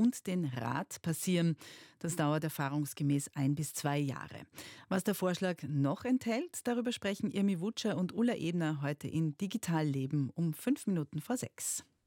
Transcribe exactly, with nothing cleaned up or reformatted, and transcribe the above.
und den Rat passieren. Das dauert erfahrungsgemäß ein bis zwei Jahre. Was der Vorschlag noch enthält, darüber sprechen Irmi Wutscher und Ulla Ebner heute in Digital Leben um fünf Minuten vor sechs.